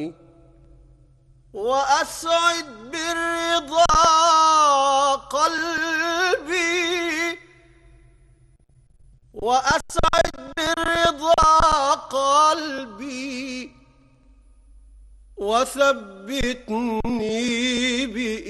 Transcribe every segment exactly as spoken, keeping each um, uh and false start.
وأسعد بالرضا قلبي وأسعد بالرضا قلبي وثبتني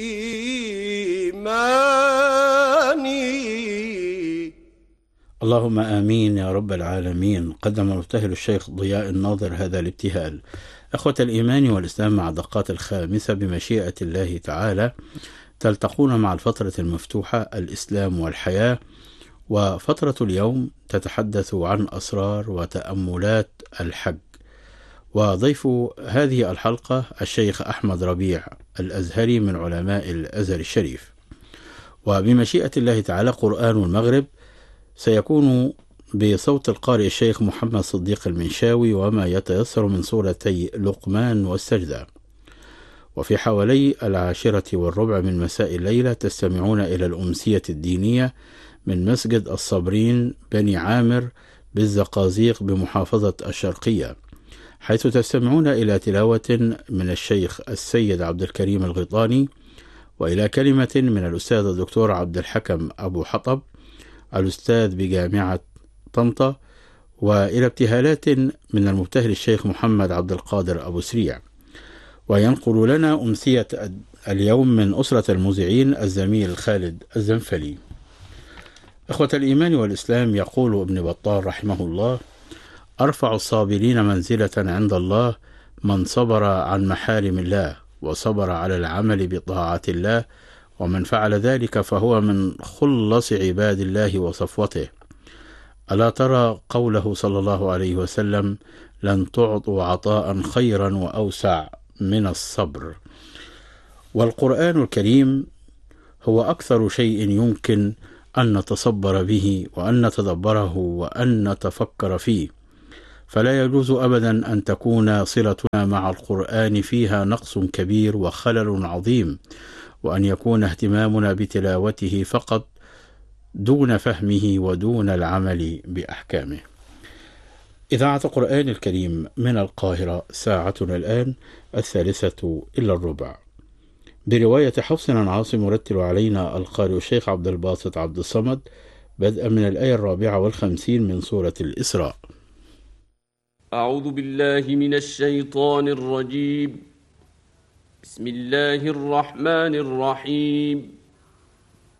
بإيماني. اللهم آمين يا رب العالمين. قدم المبتهل الشيخ ضياء الناظر هذا الابتهال. أخوة الإيمان والإسلام، مع الدقات الخامسة بمشيئة الله تعالى تلتقون مع الفترة المفتوحة الإسلام والحياة، وفترة اليوم تتحدث عن أسرار وتأملات الحج. وضيف هذه الحلقة الشيخ أحمد ربيع الأزهري من علماء الأزهر الشريف. وبمشيئة الله تعالى قرآن المغرب سيكون بصوت القارئ الشيخ محمد صديق المنشاوي، وما يتيسر من سورتي لقمان والسجدة. وفي حوالي العاشرة والربع من مساء الليلة تستمعون إلى الأمسية الدينية من مسجد الصابرين بني عامر بالزقازيق بمحافظة الشرقية، حيث تستمعون إلى تلاوة من الشيخ السيد عبد الكريم الغيطاني، وإلى كلمة من الأستاذ الدكتور عبد الحكم أبو حطب الأستاذ بجامعة طنطا، وإلى ابتهالات من المبتهل الشيخ محمد عبد القادر أبو سريع. وينقل لنا أمسية اليوم من أسرة المذيعين الزميل خالد الزنفلي. إخوة الإيمان والإسلام، يقول ابن بطال رحمه الله: أرفع الصابرين منزلة عند الله من صبر عن محارم الله وصبر على العمل بطاعة الله، ومن فعل ذلك فهو من خلص عباد الله وصفوته. ألا ترى قوله صلى الله عليه وسلم: لن تعطوا عطاء خيرا وأوسع من الصبر. والقرآن الكريم هو أكثر شيء يمكن أن نتصبر به وأن نتدبره وأن نتفكر فيه، فلا يجوز أبدا أن تكون صلتنا مع القرآن فيها نقص كبير وخلل عظيم، وأن يكون اهتمامنا بتلاوته فقط دون فهمه ودون العمل بأحكامه. إذاعة القرآن الكريم من القاهرة، ساعتنا الآن الثالثة إلا الربع، برواية حفص عن عاصم. يرتل علينا القارئ الشيخ عبد الباسط عبد الصمد بدءا من الآية الرابعة والخمسين من سورة الإسراء. أعوذ بالله من الشيطان الرجيم. بسم الله الرحمن الرحيم.